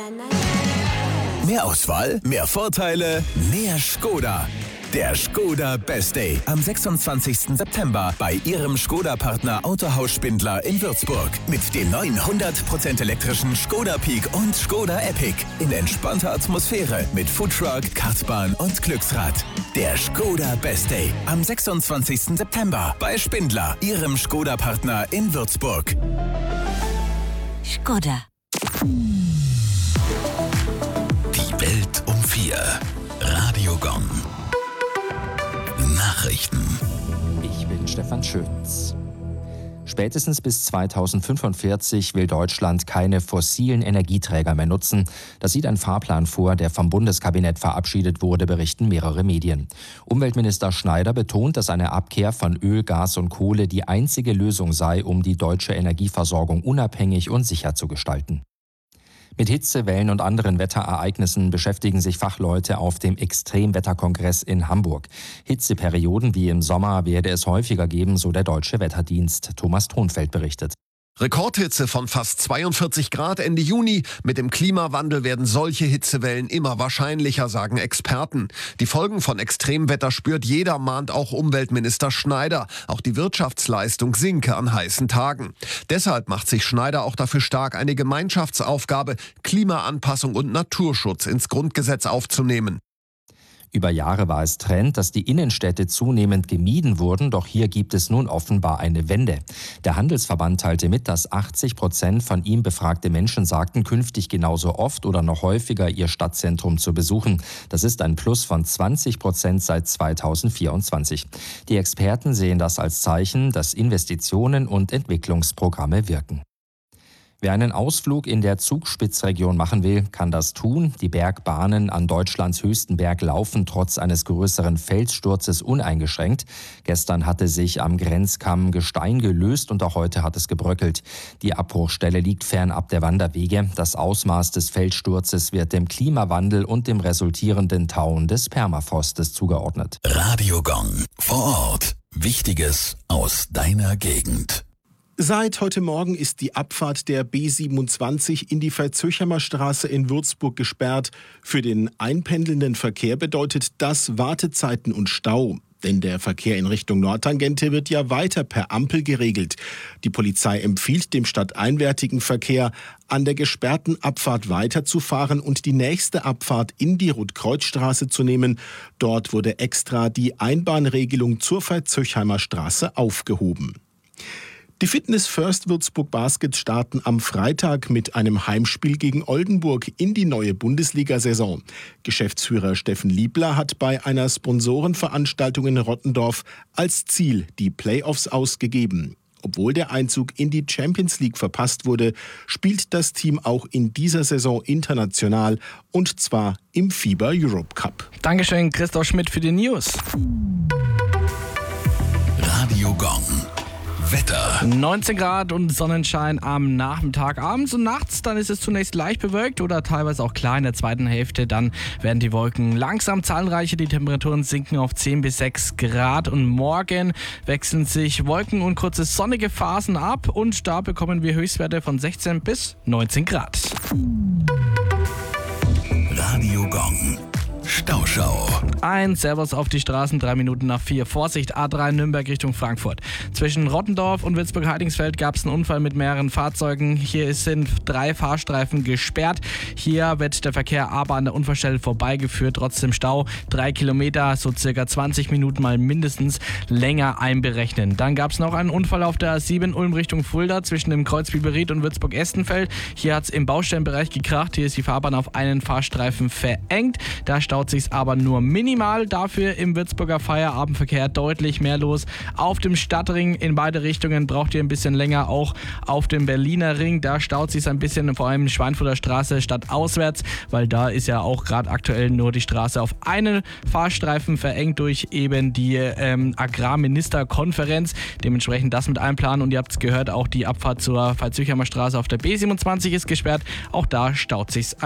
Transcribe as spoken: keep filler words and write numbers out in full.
Mehr Auswahl, mehr Vorteile, mehr Skoda. Der Skoda Best Day am sechsundzwanzigsten September bei Ihrem Skoda-Partner Autohaus Spindler in Würzburg. Mit dem neuen hundert Prozent elektrischen Skoda Peak und Skoda Epic. In entspannter Atmosphäre mit Foodtruck, Kartbahn und Glücksrad. Der Skoda Best Day am sechsundzwanzigsten September bei Spindler, Ihrem Skoda-Partner in Würzburg. Skoda. Die Welt um vier. Radio Gong. Nachrichten. Ich bin Stefan Schöns. Spätestens bis zweitausendfünfundvierzig will Deutschland keine fossilen Energieträger mehr nutzen. Das sieht ein Fahrplan vor, der vom Bundeskabinett verabschiedet wurde, berichten mehrere Medien. Umweltminister Schneider betont, dass eine Abkehr von Öl, Gas und Kohle die einzige Lösung sei, um die deutsche Energieversorgung unabhängig und sicher zu gestalten. Mit Hitze, Wellen und anderen Wetterereignissen beschäftigen sich Fachleute auf dem Extremwetterkongress in Hamburg. Hitzeperioden wie im Sommer werde es häufiger geben, so der Deutsche Wetterdienst. Thomas Thronfeld berichtet. Rekordhitze von fast zweiundvierzig Grad Ende Juni. Mit dem Klimawandel werden solche Hitzewellen immer wahrscheinlicher, sagen Experten. Die Folgen von Extremwetter spürt jeder, mahnt auch Umweltminister Schneider. Auch die Wirtschaftsleistung sinke an heißen Tagen. Deshalb macht sich Schneider auch dafür stark, eine Gemeinschaftsaufgabe, Klimaanpassung und Naturschutz ins Grundgesetz aufzunehmen. Über Jahre war es Trend, dass die Innenstädte zunehmend gemieden wurden, doch hier gibt es nun offenbar eine Wende. Der Handelsverband teilte mit, dass achtzig Prozent von ihm befragte Menschen sagten, künftig genauso oft oder noch häufiger ihr Stadtzentrum zu besuchen. Das ist ein Plus von zwanzig Prozent seit zweitausendvierundzwanzig. Die Experten sehen das als Zeichen, dass Investitionen und Entwicklungsprogramme wirken. Wer einen Ausflug in der Zugspitzregion machen will, kann das tun. Die Bergbahnen an Deutschlands höchsten Berg laufen trotz eines größeren Felssturzes uneingeschränkt. Gestern hatte sich am Grenzkamm Gestein gelöst und auch heute hat es gebröckelt. Die Abbruchstelle liegt fernab der Wanderwege. Das Ausmaß des Felssturzes wird dem Klimawandel und dem resultierenden Tauen des Permafrostes zugeordnet. Radio Gong. Vor Ort. Wichtiges aus deiner Gegend. Seit heute Morgen ist die Abfahrt der B siebenundzwanzig in die Veitshöchheimer Straße in Würzburg gesperrt. Für den einpendelnden Verkehr bedeutet das Wartezeiten und Stau. Denn der Verkehr in Richtung Nordtangente wird ja weiter per Ampel geregelt. Die Polizei empfiehlt dem stadteinwärtigen Verkehr, an der gesperrten Abfahrt weiterzufahren und die nächste Abfahrt in die Rotkreuzstraße zu nehmen. Dort wurde extra die Einbahnregelung zur Veitshöchheimer Straße aufgehoben. Die Fitness First Würzburg Basket starten am Freitag mit einem Heimspiel gegen Oldenburg in die neue Bundesliga-Saison. Geschäftsführer Steffen Liebler hat bei einer Sponsorenveranstaltung in Rottendorf als Ziel die Playoffs ausgegeben. Obwohl der Einzug in die Champions League verpasst wurde, spielt das Team auch in dieser Saison international und zwar im FIBA Europe Cup. Dankeschön, Christoph Schmidt für die News. Radio Gong. Wetter. neunzehn Grad und Sonnenschein am Nachmittag, abends und nachts. Dann ist es zunächst leicht bewölkt oder teilweise auch klar in der zweiten Hälfte. Dann werden die Wolken langsam zahlreicher. Die Temperaturen sinken auf zehn bis sechs Grad. Und morgen wechseln sich Wolken und kurze sonnige Phasen ab. Und da bekommen wir Höchstwerte von sechzehn bis neunzehn Grad. Radio Gong. Stauschau. Ein Servus auf die Straßen, drei Minuten nach vier. Vorsicht, A drei Nürnberg Richtung Frankfurt. Zwischen Rottendorf und Würzburg-Heidingsfeld gab es einen Unfall mit mehreren Fahrzeugen. Hier sind drei Fahrstreifen gesperrt. Hier wird der Verkehr aber an der Unfallstelle vorbeigeführt. Trotzdem Stau, drei Kilometer, so circa zwanzig Minuten mal mindestens länger einberechnen. Dann gab es noch einen Unfall auf der A sieben Ulm Richtung Fulda zwischen dem Kreuz Biberried und Würzburg-Estenfeld. Hier hat es im Baustellenbereich gekracht. Hier ist die Fahrbahn auf einen Fahrstreifen verengt. Da staut sich aber nur minimal. Dafür im Würzburger Feierabendverkehr deutlich mehr los. Auf dem Stadtring in beide Richtungen braucht ihr ein bisschen länger. Auch auf dem Berliner Ring, da staut sich ein bisschen, vor allem Schweinfurter Straße stadtauswärts, weil da ist ja auch gerade aktuell nur die Straße auf einen Fahrstreifen verengt durch eben die ähm, Agrarministerkonferenz. Dementsprechend das mit einplanen und ihr habt es gehört, auch die Abfahrt zur Veitshöchheimer Straße auf der B siebenundzwanzig ist gesperrt. Auch da staut sich's